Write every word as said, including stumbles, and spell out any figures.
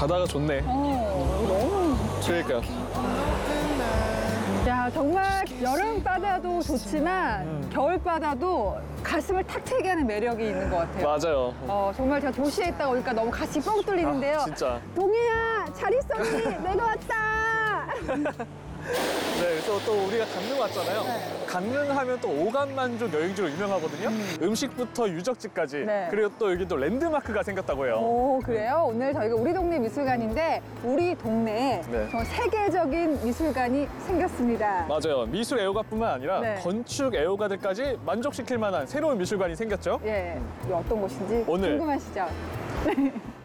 바다가 좋네. 어, 너무. 그러니까. 야, 정말 여름 바다도 좋지만 음. 겨울 바다도 가슴을 탁 트이게 하는 매력이 있는 것 같아요. 맞아요. 어, 정말 제가 도시에 있다 오니까 너무 가슴이 뻥 뚫리는데요. 아, 진짜. 동해야, 잘 있었니? 내가 왔다. 네, 그래서 또 우리가 강릉 왔잖아요. 네. 강릉 하면 또 오감만족 여행지로 유명하거든요. 음. 식부터 유적지까지. 네. 그리고 또 여기 또 랜드마크가 생겼다고 해요. 오, 그래요? 오늘 저희가 우리 동네 미술관인데 우리 동네에 네. 정말 세계적인 미술관이 생겼습니다. 맞아요. 미술 애호가뿐만 아니라 네. 건축 애호가들까지 만족시킬 만한 새로운 미술관이 생겼죠. 예, 이게 어떤 곳인지 오늘 궁금하시죠?